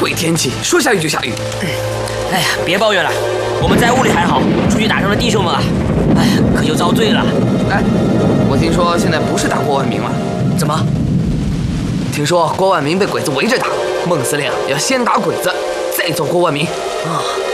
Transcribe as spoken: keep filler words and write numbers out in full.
鬼天气，说下雨就下雨。 哎呀，别抱怨了，我们在屋里还好，出去打仗的弟兄们啊，哎呀，可就遭罪了。 哎，我听说现在不是打郭万明了， 怎么？ 听说郭万明被鬼子围着打，孟司令要先打鬼子，再揍郭万明。 啊。